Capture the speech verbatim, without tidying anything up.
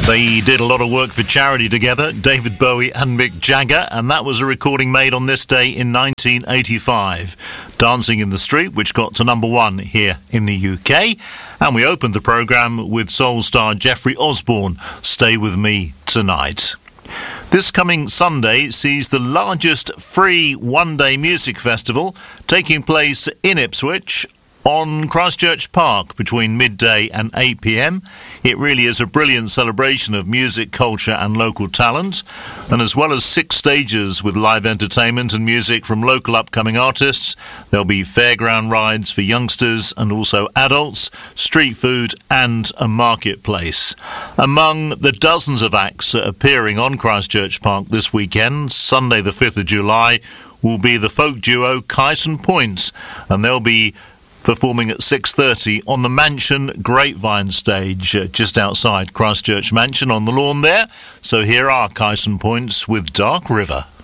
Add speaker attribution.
Speaker 1: They did a lot of work for charity together, David Bowie and Mick Jagger, and that was a recording made on this day in nineteen eighty-five. Dancing in the Street, which got to number one here in the U K. And we opened the programme with soul star Jeffrey Osborne, Stay With Me Tonight. This coming Sunday sees the largest free one-day music festival taking place in Ipswich on Christchurch Park between midday and eight p m. It really is a brilliant celebration of music, culture and local talent. And as well as six stages with live entertainment and music from local upcoming artists, there'll be fairground rides for youngsters and also adults, street food and a marketplace. Among the dozens of acts appearing on Christchurch Park this weekend, Sunday the fifth of July, will be the folk duo Kyson Point, and they'll be performing at six thirty on the Mansion Grapevine stage, uh, just outside Christchurch Mansion on the lawn there. So here are Kyson Points with Dark River.